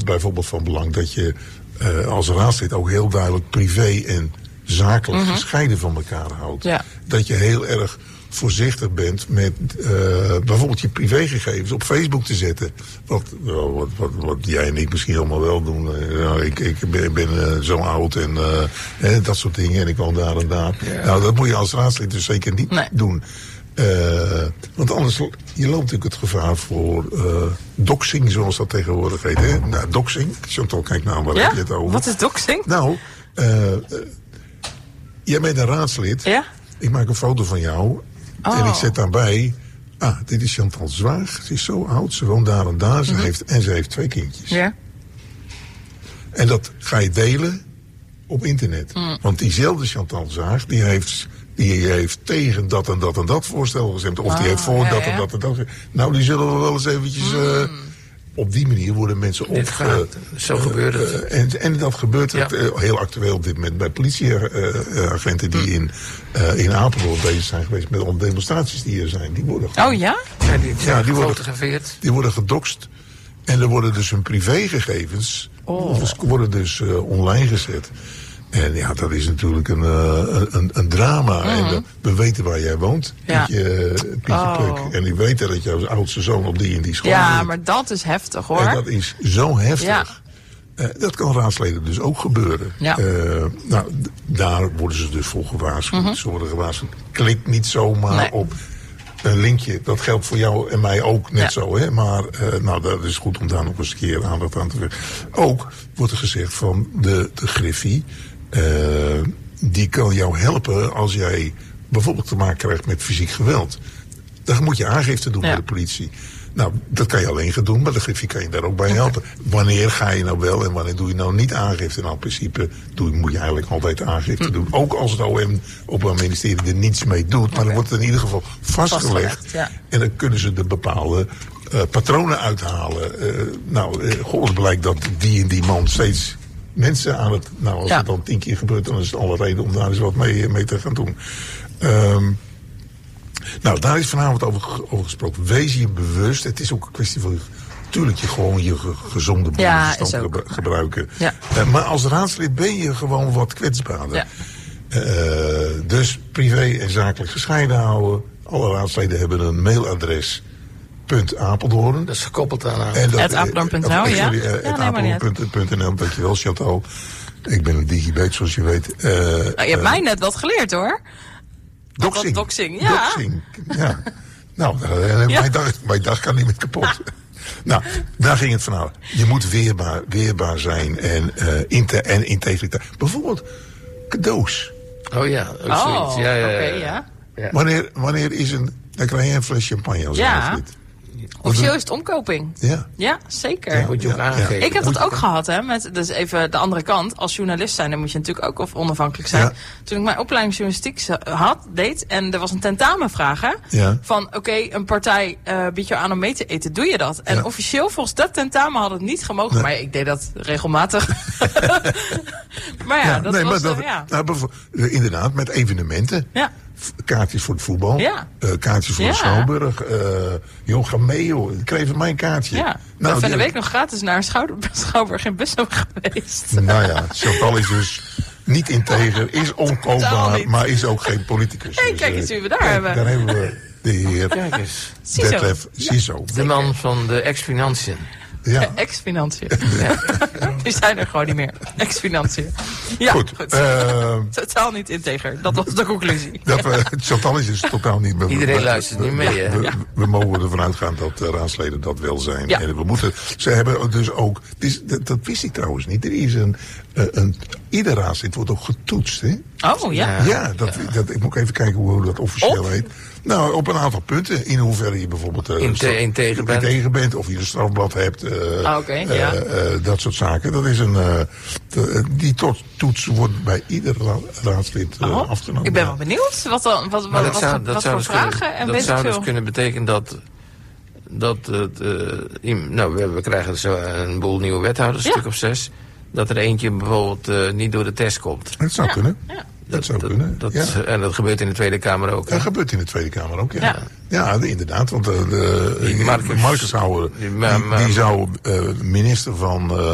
bijvoorbeeld van belang dat je als raadslid ook heel duidelijk privé en zakelijk gescheiden van elkaar houdt. Ja. Dat je heel erg voorzichtig bent met bijvoorbeeld je privégegevens op Facebook te zetten. Wat jij en ik misschien allemaal wel doen. Ik ben zo oud en dat soort dingen en ik woon daar en daar. Ja. Nou, dat moet je als raadslid dus zeker niet doen. Want anders, je loopt natuurlijk het gevaar voor doxing, zoals dat tegenwoordig heet. Hè? Nou, doxing, Chantal, kijk nou, waar heb je het over? Wat is doxing? Nou, jij bent een raadslid. Ja? Ik maak een foto van jou. En ik zet daarbij, dit is Chantal Zwaag. Ze is zo oud, ze woont daar en daar. Ze heeft 2 kindjes. Ja. En dat ga je delen op internet. Want diezelfde Chantal Zwaag, die heeft tegen dat en dat en dat voorstel gestemd. Of die heeft voor dat en dat en dat. Nou, die zullen we wel eens eventjes... op die manier worden mensen zo gebeurt het. En dat gebeurt heel actueel op dit moment bij politieagenten die in Apeldoorn bezig zijn geweest met alle demonstraties die er zijn. Die worden die worden gedoxt. En er worden dus hun privégegevens worden dus online gezet. En ja, dat is natuurlijk een drama. En we weten waar jij woont, Pietje Puk. En die weten dat jouw oudste zoon op die en die school zit. Maar dat is heftig, hoor. En dat is zo heftig. Ja. Dat kan raadsleden dus ook gebeuren. Ja. Nou, daar worden ze dus voor gewaarschuwd. Ze worden gewaarschuwd. Klik niet zomaar op een linkje. Dat geldt voor jou en mij ook net zo. Hè? Maar dat is goed om daar nog eens een keer aandacht aan te geven. Ook wordt er gezegd van de Griffie... die kan jou helpen als jij bijvoorbeeld te maken krijgt met fysiek geweld. Dan moet je aangifte doen bij de politie. Nou, dat kan je alleen gaan doen, maar de Griffie kan je daar ook bij helpen. Wanneer ga je nou wel en wanneer doe je nou niet aangifte? Nou, in principe moet je eigenlijk altijd aangifte doen. Ook als het OM op een ministerie er niets mee doet. Maar dan wordt het in ieder geval vastgelegd. En dan kunnen ze de bepaalde patronen uithalen. Het blijkt dat die en die man steeds... mensen aan het... Nou, als het dan 10 keer gebeurt, dan is het alle reden om daar eens wat mee te gaan doen. Daar is vanavond over gesproken. Wees je bewust. Het is ook een kwestie van... Tuurlijk je gewoon je gezonde boerenverstand gebruiken. Ja. Maar als raadslid ben je gewoon wat kwetsbaarder. Ja. Dus privé en zakelijk gescheiden houden. Alle raadsleden hebben een mailadres... Apeldoorn. Dat is gekoppeld aan Apeldoorn.nl, Apeldoorn.nl, dankjewel Chantal. Ik ben een digibeet, zoals je weet. Je hebt mij net wat geleerd, hoor. Doxing, ja. Nou, mijn dag kan niet meer kapot. Nou, daar ging het vanaf. Je moet weerbaar zijn en integriteit. Bijvoorbeeld cadeaus. Oh ja, zoiets. Ja. Wanneer is dan krijg je een fles champagne als raadslid. Officieel is het omkoping. Ja, zeker. Ja, moet je ook aangeven. Ik heb dat ook gehad, hè. Dus even de andere kant. Als journalist zijn, dan moet je natuurlijk ook onafhankelijk zijn. Ja. Toen ik mijn opleiding journalistiek deed en er was een tentamenvraag, hè. Ja. Van, een partij biedt jou aan om mee te eten. Doe je dat? En officieel, volgens dat tentamen had het niet gemogen. Nee. Maar ik deed dat regelmatig. Maar inderdaad, met evenementen. Ja. Kaartjes voor het voetbal. Ja. Kaartjes voor de Schouwburg. Ga mee, joh. Ik kreeg van mij een kaartje. Ja. Ik ben van de week nog gratis naar Schouwburg in Bussum geweest. Nou ja, Chantal is dus niet integer, is onkoopbaar, maar is ook geen politicus. Hey, kijk eens wie we daar hebben. Daar hebben we de heer Detlef Siso. De man van de ex-financiën. Ja. Ex-financiën. Ja. Die zijn er gewoon niet meer. Ex-financiën. Ja, goed. Totaal niet integer. Dat was de conclusie. Chantal is dus totaal niet meer. Iedereen luistert nu mee. We mogen ervan uitgaan dat raadsleden dat wel zijn. Ja. En ze hebben dus ook... Dat wist ik trouwens niet. Er is ieder raadslid wordt ook getoetst. Hè? Oh, ja. Ja, ik moet even kijken hoe dat officieel heet. Nou, op een aantal punten. In hoeverre je bijvoorbeeld integer bent. Of je een strafblad hebt. Dat soort zaken. Dat is die toets wordt bij ieder raadslid afgenomen. Ik ben wel benieuwd. Wat voor vragen en weet ik veel. Dat zou dus kunnen betekenen we krijgen dus een boel nieuwe wethouders, een stuk of 6. Dat er eentje bijvoorbeeld niet door de test komt. Dat zou kunnen. Ja. Dat zou kunnen. En dat gebeurt in de Tweede Kamer ook. Dat gebeurt in de Tweede Kamer ook, ja. Ja, inderdaad. Want Marcus Houwer, die zou minister van